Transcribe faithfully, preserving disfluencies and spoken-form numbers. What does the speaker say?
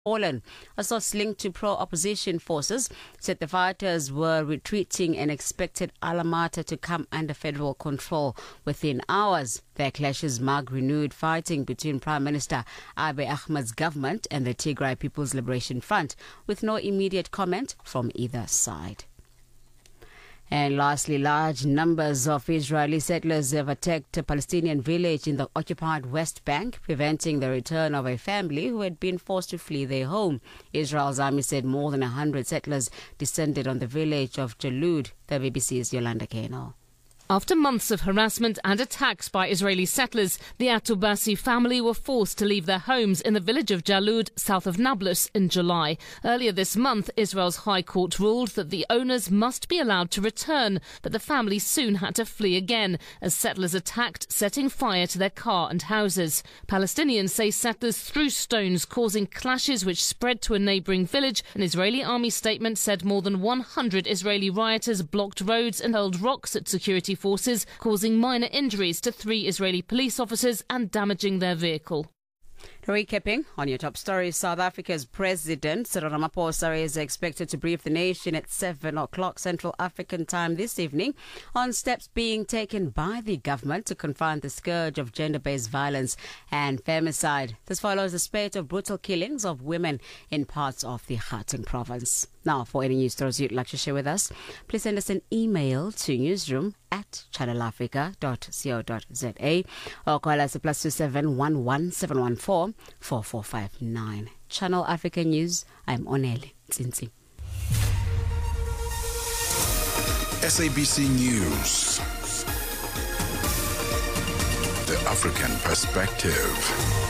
fallen. A source linked to pro-opposition forces said the fighters were retreating and expected Alamata to come under federal control within hours. Their clashes mark renewed fighting between Prime Minister Abiy Ahmed's government and the Tigray People's Liberation Front, with no immediate comment from either side. And lastly, large numbers of Israeli settlers have attacked a Palestinian village in the occupied West Bank, preventing the return of a family who had been forced to flee their home. Israel's army said more than one hundred settlers descended on the village of Jalud. The B B C's Yolanda Kano. After months of harassment and attacks by Israeli settlers, the Atubasi family were forced to leave their homes in the village of Jalud, south of Nablus, in July. Earlier this month, Israel's High Court ruled that the owners must be allowed to return, but the family soon had to flee again as settlers attacked, setting fire to their car and houses. Palestinians say settlers threw stones, causing clashes which spread to a neighbouring village. An Israeli army statement said more than one hundred Israeli rioters blocked roads and hurled rocks at security forces, causing minor injuries to three Israeli police officers and damaging their vehicle. Recapping on your top stories, South Africa's President Cyril Ramaphosa is expected to brief the nation at seven o'clock Central African time this evening on steps being taken by the government to confront the scourge of gender-based violence and femicide. This follows a spate of brutal killings of women in parts of the Gauteng province. Now, for any news stories you'd like to share with us, please send us an email to newsroom at channel africa dot co dot za or call us at plus two seven one one seven one four four four five nine. Channel Africa News, I'm Onele Tsinzi. S A B C News, the African perspective.